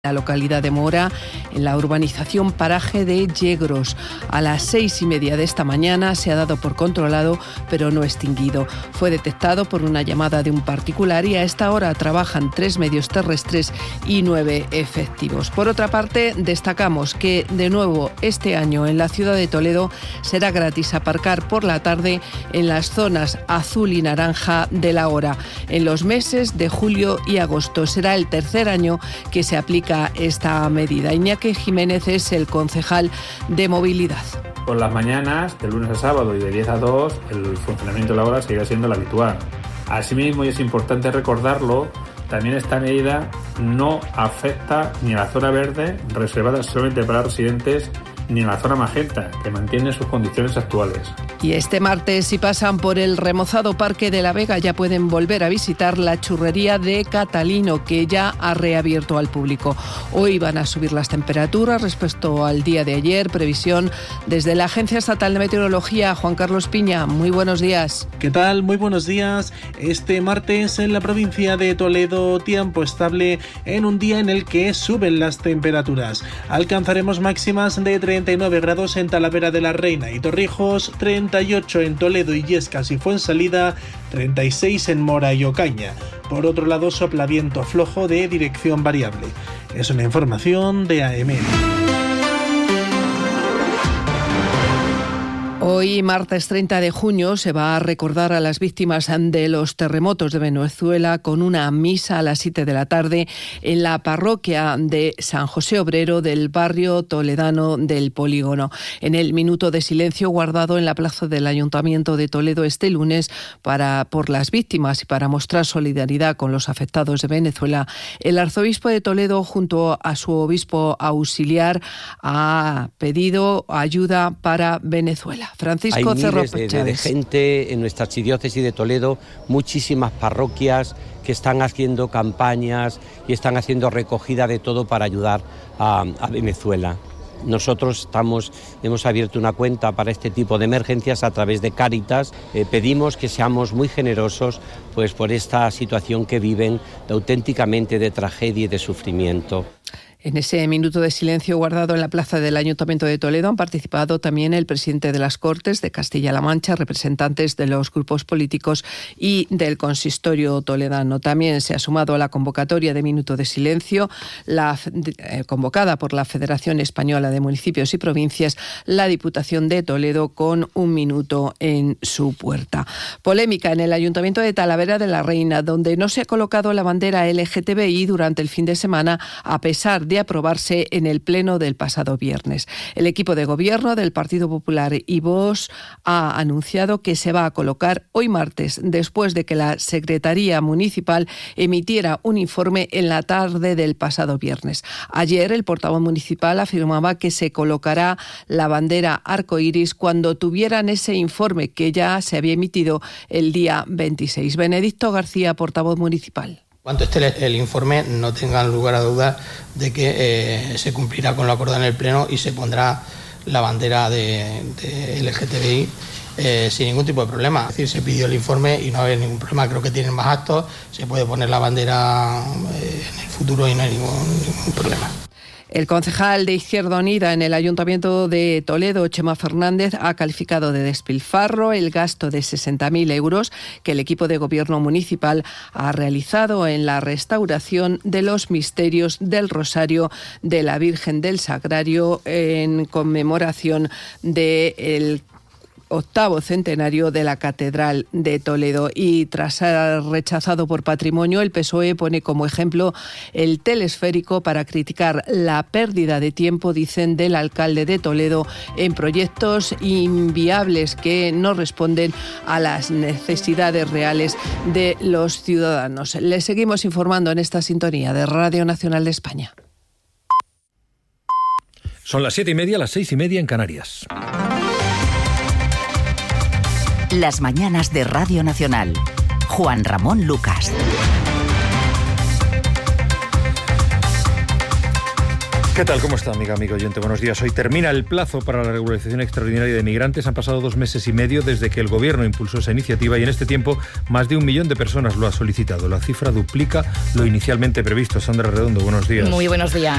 la localidad de Mora, en la urbanización Paraje de Yegros. A las 6:30 de esta mañana se ha dado por controlado, pero no extinguido. Fue detectado por una llamada de un particular y a esta hora trabajan 3 medios terrestres y 9 efectivos. Por otra parte, destacamos que de nuevo este año en la ciudad de Toledo será gratis aparcar por la tarde en las zonas azul y naranja de la hora. En los meses de julio y agosto será el tercer año que se aplica esta medida. Iñaki Jiménez es el concejal de movilidad. Por las mañanas, de lunes a sábado y de 10 a 2, el funcionamiento de la hora seguirá siendo el habitual. Asimismo, y es importante recordarlo, también esta medida no afecta ni a la zona verde, reservada solamente para residentes, ni a la zona magenta, que mantiene sus condiciones actuales. Y este martes, si pasan por el remozado Parque de la Vega, ya pueden volver a visitar la churrería de Catalino, que ya ha reabierto al público. Hoy van a subir las temperaturas respecto al día de ayer. Previsión desde la Agencia Estatal de Meteorología. Juan Carlos Piña, muy buenos días. ¿Qué tal? Muy buenos días. Este martes en la provincia de Toledo, tiempo estable en un día en el que suben las temperaturas. Alcanzaremos máximas de 39 grados en Talavera de la Reina y Torrijos, 38 en Toledo, Illescas y Fuensalida, 36 en Mora y Ocaña. Por otro lado, sopla viento flojo de dirección variable. Es una información de AEMET. Hoy, martes 30 de junio, se va a recordar a las víctimas de los terremotos de Venezuela con una misa a las 7 de la tarde en la parroquia de San José Obrero del barrio toledano del Polígono. En el minuto de silencio guardado en la plaza del Ayuntamiento de Toledo este lunes por las víctimas y para mostrar solidaridad con los afectados de Venezuela, el arzobispo de Toledo, junto a su obispo auxiliar, ha pedido ayuda para Venezuela. Francisco Cerro Hay miles de gente en nuestra archidiócesis de Toledo, muchísimas parroquias que están haciendo campañas y están haciendo recogida de todo para ayudar a Venezuela. Nosotros hemos abierto una cuenta para este tipo de emergencias a través de Cáritas. Pedimos que seamos muy generosos pues, por esta situación que viven auténticamente de tragedia y de sufrimiento. En ese minuto de silencio guardado en la plaza del Ayuntamiento de Toledo han participado también el presidente de las Cortes de Castilla-La Mancha, representantes de los grupos políticos y del consistorio toledano. También se ha sumado a la convocatoria de minuto de silencio, convocada por la Federación Española de Municipios y Provincias, la Diputación de Toledo, con un minuto en su puerta. Polémica en el Ayuntamiento de Talavera de la Reina, donde no se ha colocado la bandera LGTBI durante el fin de semana, a pesar de aprobarse en el pleno del pasado viernes. El equipo de gobierno del Partido Popular y Vox ha anunciado que se va a colocar hoy martes, después de que la Secretaría Municipal emitiera un informe en la tarde del pasado viernes. Ayer el portavoz municipal afirmaba que se colocará la bandera arcoíris cuando tuvieran ese informe, que ya se había emitido el día 26. Benedicto García, portavoz municipal. Cuanto esté el informe, no tengan lugar a dudas de que se cumplirá con lo acordado en el Pleno y se pondrá la bandera de LGTBI sin ningún tipo de problema. Es decir, se pidió el informe y no hay ningún problema. Creo que tienen más actos, se puede poner la bandera en el futuro y no hay ningún problema. El concejal de Izquierda Unida en el Ayuntamiento de Toledo, Chema Fernández, ha calificado de despilfarro el gasto de 60.000 euros que el equipo de gobierno municipal ha realizado en la restauración de los misterios del Rosario de la Virgen del Sagrario en conmemoración del 8º centenario de la Catedral de Toledo. Y tras ser rechazado por Patrimonio, el PSOE pone como ejemplo el telesférico para criticar la pérdida de tiempo, dicen, del alcalde de Toledo en proyectos inviables que no responden a las necesidades reales de los ciudadanos. Les seguimos informando en esta sintonía de Radio Nacional de España. Son las 7:30, las 6:30 en Canarias. Las mañanas de Radio Nacional. Juan Ramón Lucas. ¿Qué tal? ¿Cómo está, amigo oyente? Buenos días. Hoy termina el plazo para la regularización extraordinaria de migrantes. Han pasado 2 meses y medio desde que el Gobierno impulsó esa iniciativa y en este tiempo más de 1 millón de personas lo ha solicitado. La cifra duplica lo inicialmente previsto. Sandra Redondo, buenos días. Muy buenos días.